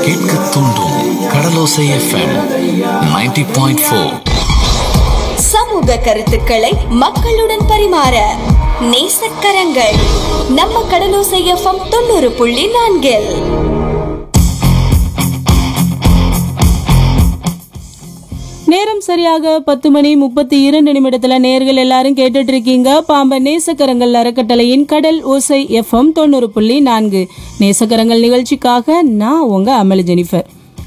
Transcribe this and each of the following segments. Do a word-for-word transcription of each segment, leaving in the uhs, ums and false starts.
கேட்க தூண்டும் கடலோசை FM ninety point four. சமூக கருத்துக்களை மக்களுடன் பரிமாற நேசக்கரங்கள் நம்ம கடலோசை எஃப்எம் தொண்ணூறு புள்ளி நான்கில். நேரம் சரியாக பத்து மணி முப்பத்தி இரண்டு நிமிடத்துல நேர்கள் எல்லாரும் கேட்டுட்டு இருக்கீங்க பாம்பன் நேசக்கரங்கள் அறக்கட்டளையின் கடல் ஓசை எஃப்எம் தொண்ணூறு புள்ளி நான்கு. நேசக்கரங்கள் நிகழ்ச்சிக்காக நான் உங்க அமளி ஜெனிஃபர்.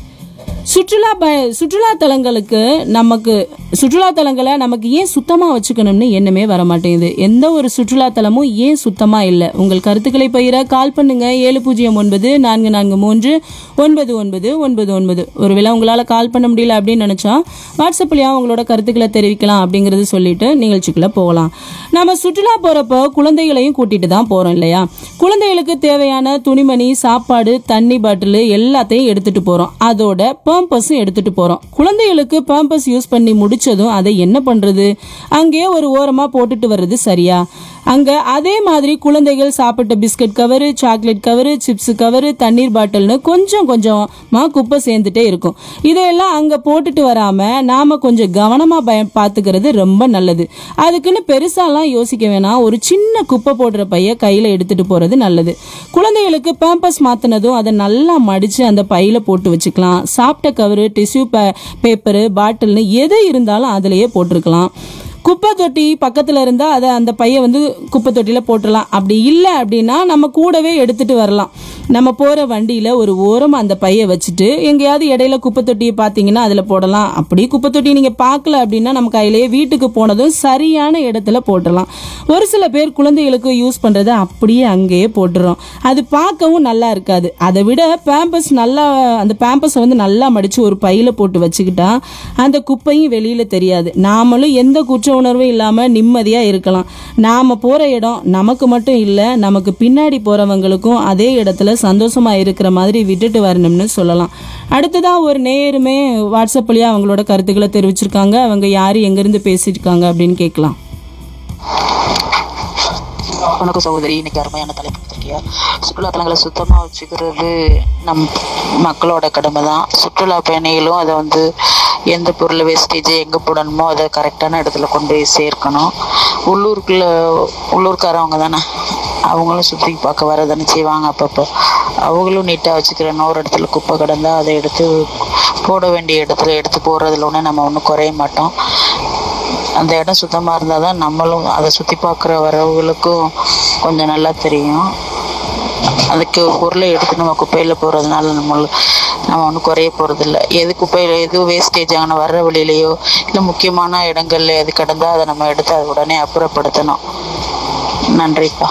சுற்றுலா ப சுற்றுலா தலங்களுக்கு நமக்கு சுற்றுலா தலங்களை நமக்கு ஏன் சுத்தமாக வச்சுக்கணும்னு எண்ணமே வர மாட்டேங்குது. எந்த ஒரு சுற்றுலா தலமும் ஏன் சுத்தமாக இல்லை? உங்கள் கருத்துக்களை பகிர கால் பண்ணுங்க ஏழு பூஜ்ஜியம் ஒன்பது நான்கு நான்கு மூன்று ஒன்பது ஒன்பது ஒன்பது ஒன்பது. ஒருவேளை உங்களால் கால் பண்ண முடியல அப்படின்னு நினச்சா வாட்ஸ்அப்லையா உங்களோட கருத்துக்களை தெரிவிக்கலாம் அப்படிங்கிறது சொல்லிட்டு நிகழ்ச்சிக்குள்ளே போகலாம். நம்ம சுற்றுலா போகிறப்ப குழந்தைகளையும் கூட்டிகிட்டு தான் போகிறோம் இல்லையா? குழந்தைகளுக்கு தேவையான துணிமணி, சாப்பாடு, தண்ணி பாட்டில் எல்லாத்தையும் எடுத்துகிட்டு போகிறோம். அதோட பேம்பஸும் எடுத்துட்டு போறோம். குழந்தைகளுக்கு பேம்பஸ் யூஸ் பண்ணி முடிச்சதும் அதை என்ன பண்றது? அங்கே ஒரு ஓரமா போட்டுட்டு வர்றது சரியா? அங்க அதே மாதிரி குழந்தைகள் சாப்பிட்ட biscuit cover, chocolate cover, chips cover, தண்ணீர் பாட்டில்னு கொஞ்சம் கொஞ்சமா குப்பை சேர்ந்துட்டே இருக்கும். இதையெல்லாம் அங்க போட்டுட்டு வராம நாம கொஞ்சம் கவனமா பய பாத்துக்கிறது ரொம்ப நல்லது. அதுக்குன்னு பெருசாலாம் யோசிக்க வேணாம். ஒரு சின்ன குப்பை போடுற பைய கையில எடுத்துட்டு போறது நல்லது. குழந்தைகளுக்கு பேம்பஸ் மாத்தினதும் அதை நல்லா மடிச்சு அந்த பையில போட்டு வச்சுக்கலாம். சாப்பிட்ட கவரு, டிஷ்யூ பேப்பரு, பாட்டில்னு எது இருந்தாலும் அதுலயே போட்டிருக்கலாம். குப்பை தொட்டி பக்கத்துல இருந்தா அதை அந்த பைய வந்து குப்பை தொட்டியில போட்டுடலாம். அப்படி இல்லை அப்படின்னா நம்ம கூடவே எடுத்துட்டு வரலாம். நம்ம போற வண்டியில ஒரு ஓரம் அந்த பைய வச்சுட்டு எங்கேயாவது இடையில குப்பை தொட்டியை பார்த்தீங்கன்னா அதுல போடலாம். அப்படி குப்பை தொட்டி நீங்க பார்க்கல அப்படின்னா நம்ம கையிலேயே வீட்டுக்கு போனதும் சரியான இடத்துல போட்டுடலாம். ஒரு சில பேர் குழந்தைகளுக்கு யூஸ் பண்றதை அப்படியே அங்கேயே போட்டுறோம். அது பார்க்கவும் நல்லா இருக்காது. அதை விட பேம்பஸ் நல்லா அந்த பேம்பஸை வந்து நல்லா மடிச்சு ஒரு பையில போட்டு வச்சுக்கிட்டா அந்த குப்பையும் வெளியில தெரியாது. நாமளும் எந்த குற்ற உணர்வும் இல்லாம நிம்மதியா இருக்கலாம். நாம போற இடம் நமக்கு மட்டும் இல்ல, நமக்கு பின்னாடி போறவங்களுக்கும் அதே இடத்துல சந்தோஷமா இருக்கிற மாதிரி விட்டுட்டு வரணும்னு சொல்லலாம். அடுத்ததா ஒரு நேயருமே வாட்ஸ்அப்லயே அவங்களோட கருத்துக்களை தெரிவிச்சிருக்காங்க. அவங்க யாரு எங்க இருந்து பேசிருக்காங்க அப்படின்னு கேட்கலாம். வணக்கம் சகோதரி, இன்னைக்கு அருமையான தலைப்பு கொடுத்துருக்கியா. சுற்றுலா தலங்களை சுத்தமா வச்சுக்கிறது நம் மக்களோட கடமை தான். சுற்றுலா பயணிகளும் அதை வந்து எந்த பொருள் வேஸ்டேஜ் எங்கே போடணுமோ அதை கரெக்டான இடத்துல கொண்டு போய் சேர்க்கணும். உள்ளூருக்குள்ள உள்ளூர்காரவங்க தானே, அவங்களும் சுற்றி பார்க்க வர தானே செய்வாங்க. அப்பப்போ அவங்களும் நீட்டாக வச்சுக்கிறணும். ஒரு இடத்துல குப்பை கிடந்தா அதை எடுத்து போட வேண்டிய இடத்துல எடுத்து போடுறதுல ஒன்று நம்ம ஒன்றும் குறைய மாட்டோம். அந்த இடம் சுத்தமாக இருந்தால் தான் நம்மளும் அதை சுற்றி பார்க்குற வரவங்களுக்கும் கொஞ்சம் நல்லா தெரியும். அதுக்கு பொருளை எடுத்து நம்ம குப்பையில் போடுறதுனால நம்மளும் நம்ம ஒன்றும் குறைய போகிறதில்ல. எது குப்பையில் எது வேஸ்டேஜ் ஆன வர்ற வழியிலையோ இல்லை முக்கியமான இடங்கள்ல எது கிடந்தால் அதை நம்ம எடுத்து அதை உடனே அப்புறப்படுத்தணும். நன்றிப்பா.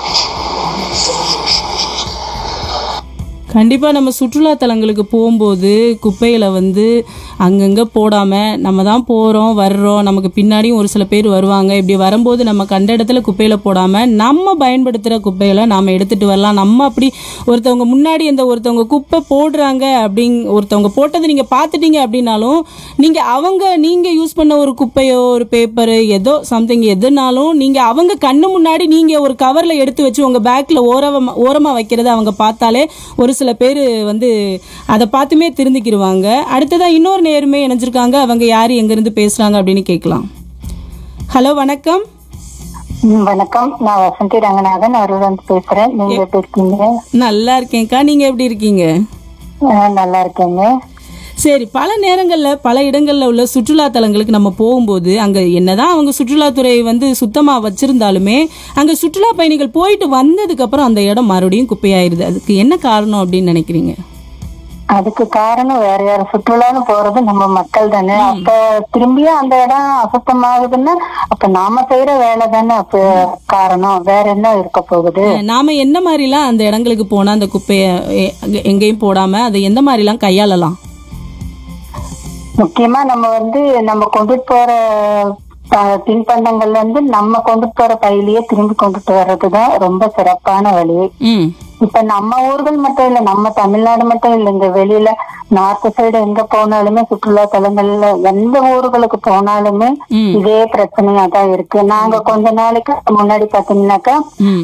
கண்டிப்பா நம்ம சுற்றுலா தலங்களுக்கு போகும்போது குப்பைகளை வந்து அங்கங்க போடாம நம்ம தான் போறோம் வர்றோம், நமக்கு பின்னாடியும் ஒரு சில பேர் வருவாங்க. இப்படி வரும்போது நம்ம கண்ட இடத்துல குப்பையில போடாம நம்ம பயன்படுத்துற குப்பைகளை நாம எடுத்துட்டு வரலாம். நம்ம அப்படி ஒருத்தவங்க முன்னாடி இந்த ஒருத்தவங்க குப்பை போடுறாங்க அப்படிங் ஒருத்தவங்க போட்டது நீங்க பாத்துட்டீங்க அப்படின்னாலும் நீங்க அவங்க நீங்க யூஸ் பண்ண ஒரு குப்பையோ ஒரு பேப்பரு ஏதோ சம்திங் எதுனாலும் நீங்க அவங்க கண்ணு முன்னாடி நீங்க ஒரு கவர்ல எடுத்து வச்சு உங்க பேக்ல ஓரமா ஓரமா வைக்கிறத அவங்க பார்த்தாலே ஒரு சில பேர் வந்து அதை பார்த்துமே திருந்திக்கிடுவாங்க. அடுத்ததா இன்னொரு நேருமே இணைஞ்சிருக்காங்க. அவங்க யாரு எங்க இருந்து பேசுறாங்க அப்படின்னு கேட்கலாம். ஹலோ, வணக்கம். வணக்கம், நான் வசந்தி ரங்கநாதன் அருள்ந்து பேசுறேன். நீங்க எப்படி இருக்கீங்க? நல்லா இருக்கேன்க்கா, நீங்க எப்படி இருக்கீங்க? நல்லா இருக்கேங்க. சரி, பல நேரங்கள்ல பல இடங்கள்ல உள்ள சுற்றுலா தலங்களுக்கு நம்ம போகும்போது அங்க என்னதான் அவங்க சுற்றுலாத்துறை வந்து சுத்தமா வச்சிருந்தாலுமே அங்க சுற்றுலா பயணிகள் போயிட்டு வந்ததுக்கு அப்புறம் அந்த இடம் மறுபடியும் குப்பையாயிருது. அதுக்கு என்ன காரணம் அப்படின்னு நினைக்கிறீங்க? அதுக்கு காரணம் வேற யாரு, சுற்றுலான்னு போறது நம்ம மக்கள் தானே. அப்ப திரும்பியும் அந்த இடம் அசுத்தமாகுதுன்னா அப்ப நாம செய்யற வேலை தானே அப்ப காரணம். வேற என்ன இருக்க போகுது? நாம என்ன மாதிரி எல்லாம் அந்த இடங்களுக்கு போனா அந்த குப்பைய எங்கேயும் போடாம அதை எந்த மாதிரி எல்லாம் கையாளலாம்? முக்கியமா நம்ம வந்து நம்ம கொண்டுட்டு போற தின்பண்டங்கள்ல இருந்து நம்ம கொண்டு போற பையிலேயே திரும்பி கொண்டுட்டு வர்றதுதான் ரொம்ப சிறப்பான வழி. இப்ப நம்ம ஊர்கள் மட்டும் இல்ல, நம்ம தமிழ்நாடு மட்டும் இல்ல, இங்க வெளியில நார்த் சைடு எங்க போனாலுமே சுற்றுலா தலங்கள்ல எந்த ஊர்களுக்கு போனாலுமே இதே பிரச்சனையா தான் இருக்கு. நாங்க கொஞ்ச நாளைக்கு முன்னாடி பாத்தீங்கன்னாக்கா